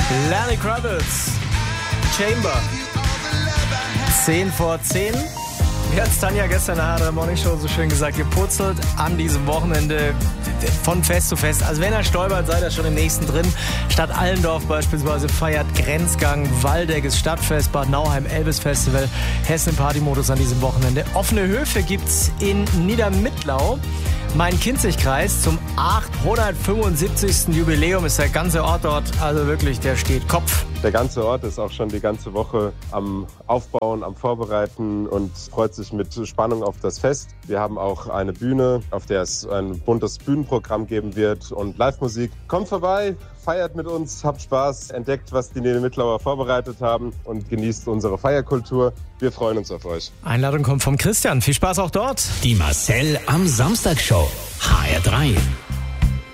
Lenny Kravitz, Chamber. 10 vor 10. Wie hat Tanja gestern in der H3 Morning Show so schön gesagt, ihr purzelt an diesem Wochenende von Fest zu Fest. Also wenn er stolpert, seid ihr schon im nächsten drin. Stadt Allendorf beispielsweise feiert Grenzgang, Waldeck, Stadtfest, Bad Nauheim, Elvis Festival, Hessen Partymodus an diesem Wochenende. Offene Höfe gibt's in Niedermittlau. Main-Kinzig-Kreis zum 875. Jubiläum ist der ganze Ort dort, also wirklich, der steht Kopf. Der ganze Ort ist auch schon die ganze Woche am Aufbauen, am Vorbereiten und freut sich mit Spannung auf das Fest. Wir haben auch eine Bühne, auf der es ein buntes Bühnenprogramm geben wird und Live-Musik. Kommt vorbei, feiert mit uns, habt Spaß, entdeckt, was die Niedermittlauer vorbereitet haben und genießt unsere Feierkultur. Wir freuen uns auf euch. Einladung kommt vom Christian. Viel Spaß auch dort. Die Marcel am Samstag Show. HR3.